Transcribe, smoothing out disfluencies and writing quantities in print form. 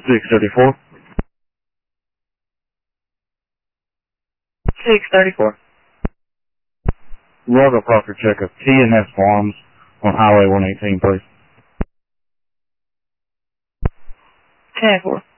634. 634. Log a proper check of T&S Farms on Highway 118, please. 10-4.